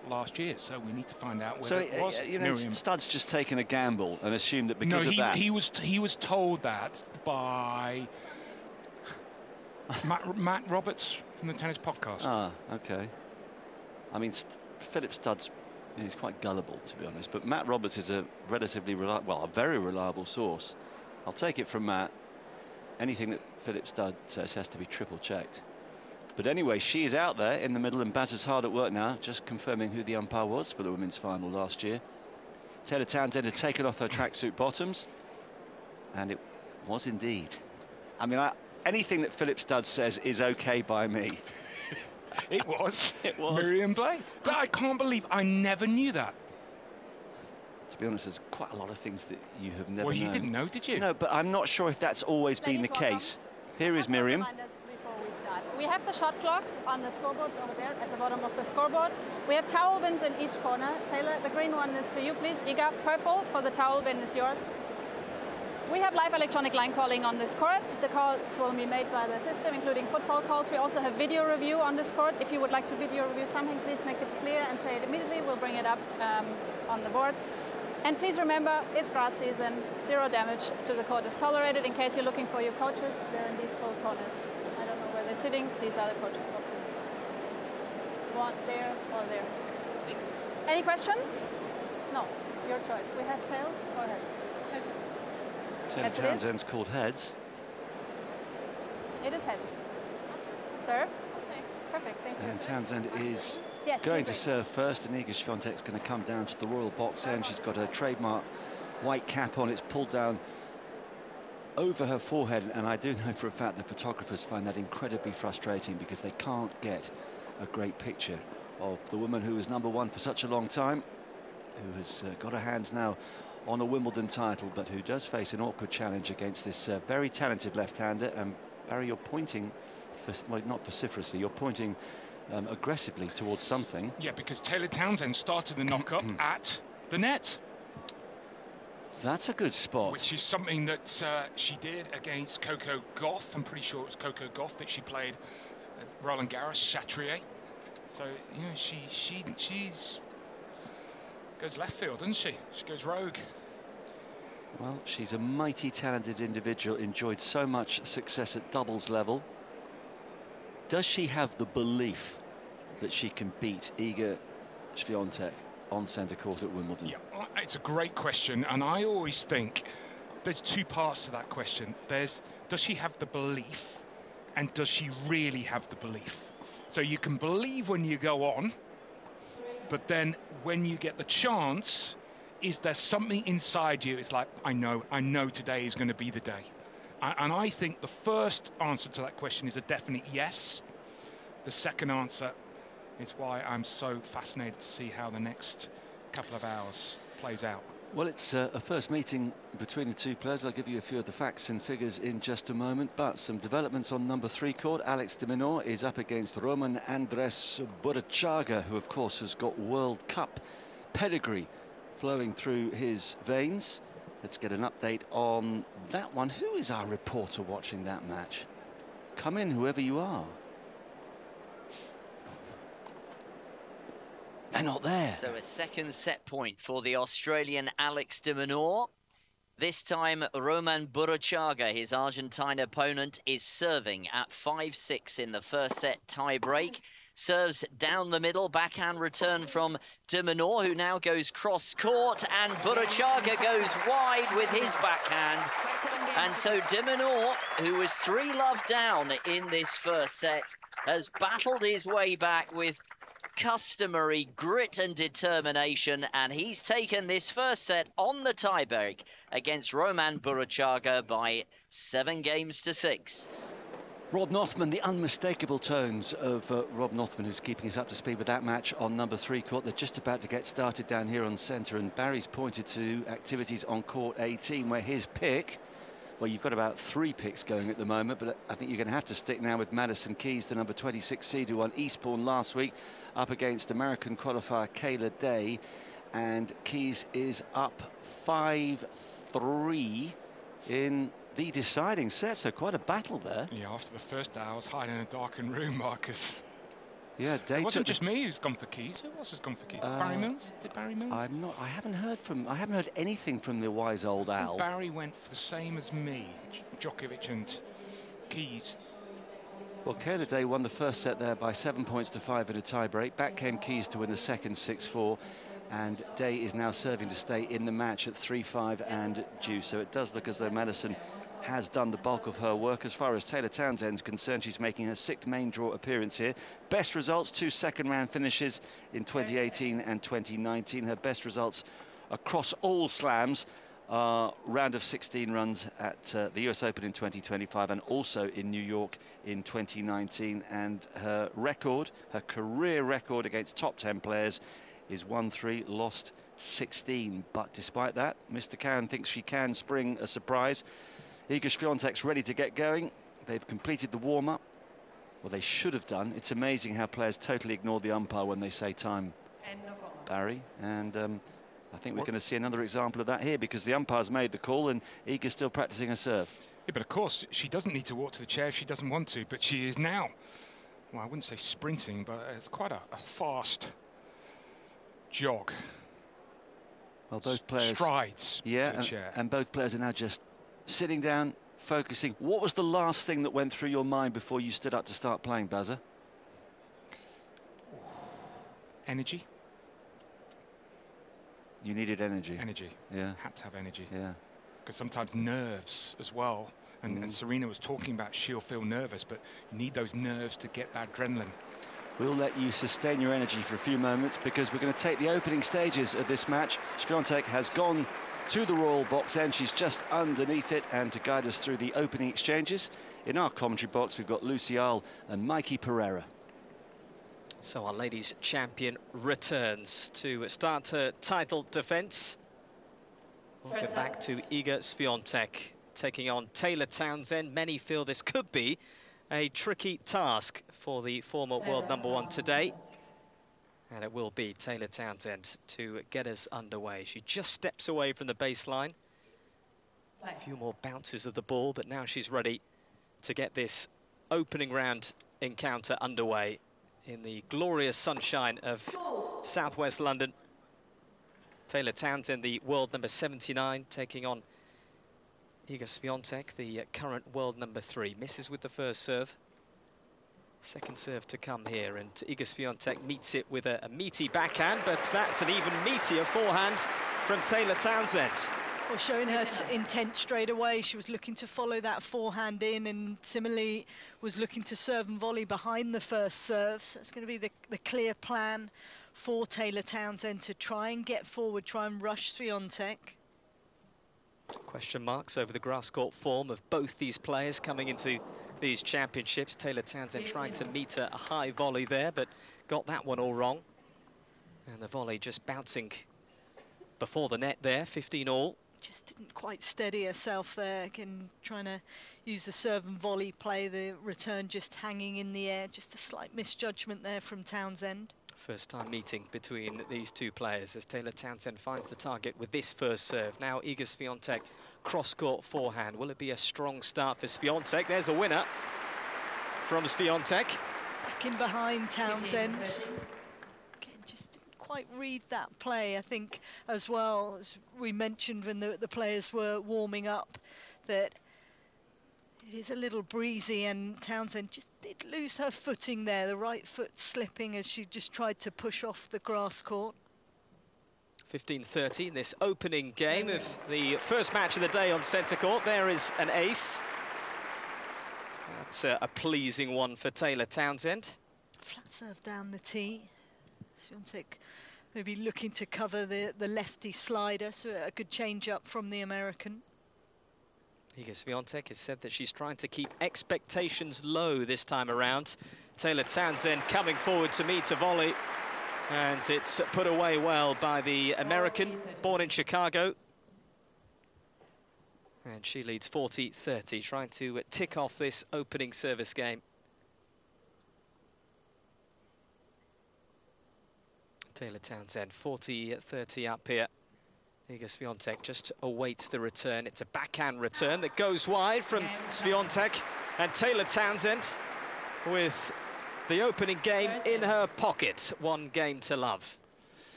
last year. So we need to find out whether So, it was Miriam. Stud's just taken a gamble and assumed that because No, of that... he was told that by Matt Roberts from the Tennis Podcast. Ah, OK. I mean, Philip Stud's... He's quite gullible, to be honest. But Matt Roberts is a relatively a very reliable source. I'll take it from Matt. Anything that Philip Stud says has to be triple-checked. But anyway, she is out there in the middle, and Baz is hard at work now, just confirming who the umpire was for the women's final last year. Taylor Townsend had taken off her tracksuit bottoms, and it was indeed. I mean, anything that Philip Stud says is OK by me. It was. It was. Miriam Blake. But I can't believe I never knew that. To be honest, there's quite a lot of things that you have never known. Well, you didn't know, did you? No, but I'm not sure if that's always been the case. Here is Miriam. Before we start, we have the shot clocks on the scoreboards over there at the bottom of the scoreboard. We have towel bins in each corner. Taylor, the green one is for you, please. Iga, purple for the towel bin is yours. We have live electronic line calling on this court. The calls will be made by the system, including footfall calls. We also have video review on this court. If you would like to video review something, please make it clear and say it immediately. We'll bring it up on the board. And please remember, it's grass season. 0 damage to the court is tolerated. In case you're looking for your coaches, they're in these cold corners. I don't know where they're sitting. These are the coaches' boxes. One there or there. Any questions? No, your choice. We have tails or heads? Heads. Taylor Townsend's called heads. It is heads. Serve. Perfect, thank you. And Townsend is Yes, going to serve first, and Iga Swiatek's going to come down to the royal box end. She's got her trademark white cap on. It's pulled down over her forehead, and I do know for a fact that photographers find that incredibly frustrating because they can't get a great picture of the woman who was #1 for such a long time, who has got her hands now on a Wimbledon title, but who does face an awkward challenge against this very talented left-hander. And Barry, you're pointing, well, not vociferously, you're pointing aggressively towards something. Yeah, because Taylor Townsend started the knock-up at the net. That's a good spot. Which is something that she did against Coco Gauff. I'm pretty sure it was Coco Gauff that she played at Roland Garros, Chatrier. So, you know, she's goes left field, doesn't she? She goes rogue. Well, she's a mighty talented individual, enjoyed so much success at doubles level. Does she have the belief that she can beat Iga Swiatek on centre court at Wimbledon? Yeah, it's a great question, and I always think there's two parts to that question. There's, does she have the belief, and does she really have the belief? So you can believe when you go on, but then when you get the chance, is there something inside you? It's like, I know today is going to be the day. And I think the first answer to that question is a definite yes. The second answer is why I'm so fascinated to see how the next couple of hours plays out. Well, it's a first meeting between the two players. I'll give you a few of the facts and figures in just a moment, but some developments on #3 court. Alex de Minaur is up against Roman Andres Burruchaga, who of course has got World Cup pedigree flowing through his veins. Let's get an update on that one. Who is our reporter watching that match? Come in, whoever you are. They're not there. So a second set point for the Australian Alex de Minaur. This time, Roman Burruchaga, his Argentine opponent, is serving at 5-6 in the first set tie-break. Serves down the middle, backhand return from de Minaur, who now goes cross-court, and Burruchaga goes wide with his backhand. And so de Minaur, who was 3-love down in this first set, has battled his way back with customary grit and determination, and he's taken this first set on the tiebreak against Roman Burruchaga by 7-6. Rob Nothman, the unmistakable tones of Rob Nothman, who's keeping us up to speed with that match on #3 court. They're just about to get started down here on centre, and Barry's pointed to activities on court 18, where his pick, well, you've got about 3 picks going at the moment, but I think you're going to have to stick now with Madison Keys, the #26 seed who won Eastbourne last week, up against American qualifier Kayla Day, and Keys is up 5-3 in the deciding set, so quite a battle there. Yeah, after the first hour, I was hiding in a darkened room, Marcus. Yeah, It wasn't just me who's gone for Keys. Who else has gone for Keys? Barry Mills? Is it Barry Mills? I haven't heard anything from the wise old owl. Barry went for the same as me, Djokovic and Keys. Well, Kayla Day won the first set there by 7 points to 5 in a tie-break. Back came Keys to win the second 6-4. And Day is now serving to stay in the match at 3-5 and due. So it does look as though Madison has done the bulk of her work. As far as Taylor Townsend's concerned, she's making her 6th main draw appearance here. Best results, 2 second-round finishes in 2018 and 2019. Her best results across all slams are round of 16 runs at the US Open in 2025 and also in New York in 2019. And her record, her career record against top 10 players is 1-3, lost 16. But despite that, Mr. Cowan thinks she can spring a surprise. Iga Swiatek's ready to get going. They've completed the warm-up. Well, they should have done. It's amazing how players totally ignore the umpire when they say time, Barry. And I think we're going to see another example of that here because the umpire's made the call and Iga's still practicing her serve. Yeah, but of course, she doesn't need to walk to the chair if she doesn't want to, but she is now, well, I wouldn't say sprinting, but it's quite a fast jog. Well, both players... Strides to the chair. And both players are now just sitting down, focusing. What was the last thing that went through your mind before you stood up to start playing, Bazza? Energy. You needed energy. Energy. Yeah. Had to have energy. Yeah. Because sometimes nerves as well. And Serena was talking about she'll feel nervous, but you need those nerves to get that adrenaline. We'll let you sustain your energy for a few moments because we're going to take the opening stages of this match. Swiatek has gone to the Royal Box End. She's just underneath it, and to guide us through the opening exchanges, in our commentary box, we've got Lucy Earle and Mikey Pereira. So our ladies champion returns to start her title defence. We'll get back to Iga Swiatek taking on Taylor Townsend. Many feel this could be a tricky task for the former world #1 today. And it will be Taylor Townsend to get us underway. She just steps away from the baseline. A few more bounces of the ball, but now she's ready to get this opening round encounter underway in the glorious sunshine of southwest London. Taylor Townsend, the world #79, taking on Iga Swiatek, the current world #3. Misses with the first serve. Second serve to come here, and Iga Swiatek meets it with a meaty backhand, but that's an even meatier forehand from Taylor Townsend. Well, showing her intent straight away. She was looking to follow that forehand in, and similarly was looking to serve and volley behind the first serve. So it's going to be the clear plan for Taylor Townsend to try and get forward, try and rush Swiatek. Question marks over the grass court form of both these players coming into these championships. Taylor Townsend trying to meet a high volley there, but got that one all wrong. And the volley just bouncing before the net there, 15 all. Just didn't quite steady herself there. Again, trying to use the serve and volley play, the return just hanging in the air. Just a slight misjudgment there from Townsend. First time meeting between these two players as Taylor Townsend finds the target with this first serve. Now Iga Swiatek, cross-court forehand. Will it be a strong start for Swiatek? There's a winner from Swiatek. Back in behind Townsend. Again, just didn't quite read that play, I think, as well. As we mentioned when the players were warming up, that it is a little breezy, and Townsend just did lose her footing there, the right foot slipping as she just tried to push off the grass court. 15:30 in this opening game of the first match of the day on centre court. There is an ace. That's a pleasing one for Taylor Townsend. Flat serve down the tee. Swiatek maybe looking to cover the lefty slider, so a good change up from the American. Iga Swiatek has said that she's trying to keep expectations low this time around. Taylor Townsend coming forward to meet a volley, and it's put away well by the American, born in Chicago. And she leads 40-30, trying to tick off this opening service game. Taylor Townsend, 40-30 up here. Iga Swiatek just awaits the return. It's a backhand return that goes wide from Swiatek, and Taylor Townsend with The opening game in her pocket, 1 game to love.